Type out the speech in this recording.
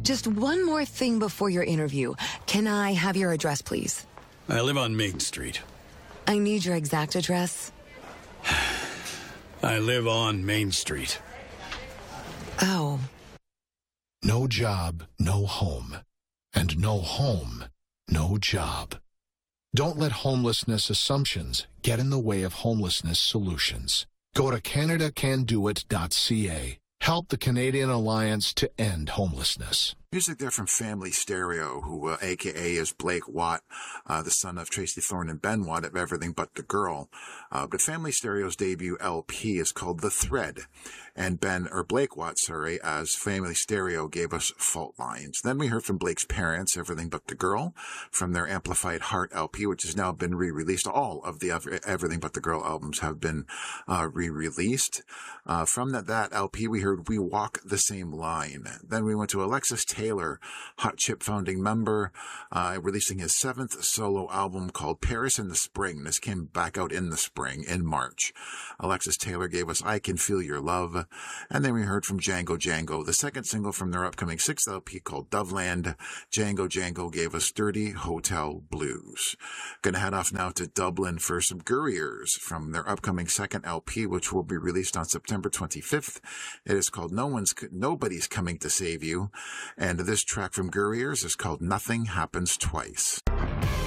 Just one more thing before your interview. Can I have your address, please? I live on Main Street. I need your exact address. I live on Main Street. Oh. No job, no home. And no home, no job. Don't let homelessness assumptions get in the way of homelessness solutions. Go to CanadaCanDoIt.ca. Help the Canadian Alliance to end homelessness. Music there from Family Stereo, who a.k.a. is Blake Watt, the son of Tracy Thorne and Ben Watt of Everything But the Girl. But Family Stereo's debut LP is called The Thread, and Blake Watt, as Family Stereo gave us Fault Lines. Then we heard from Blake's parents, Everything But the Girl, from their Amplified Heart LP, which has now been re-released. All of the Everything But the Girl albums have been re-released. From that LP, we heard We Walk the Same Line. Then we went to Alexis Taylor, Hot Chip founding member, releasing his 7th solo album called Paris in the Spring. This came back out in the spring, in March. Alexis Taylor gave us I Can Feel Your Love. And then we heard from Django Django, the second single from their upcoming 6th LP called Doveland. Django Django gave us Dirty Hotel Blues. Gonna head off now to Dublin for some Gurriers from their upcoming 2nd LP, which will be released on September 25th. It is called Nobody's Coming to Save You. And this track from Gurriers is called Nothing Happens Twice.